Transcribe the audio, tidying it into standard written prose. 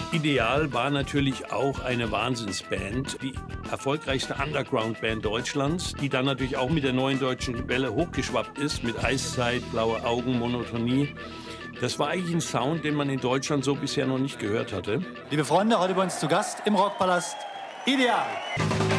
Ideal war natürlich auch eine Wahnsinnsband, die erfolgreichste Underground-Band Deutschlands, die dann natürlich auch mit der Neuen Deutschen Welle hochgeschwappt ist, mit Eiszeit, Blaue Augen, Monotonie. Das war eigentlich ein Sound, den man in Deutschland so bisher noch nicht gehört hatte. Liebe Freunde, heute bei uns zu Gast im Rockpalast Ideal.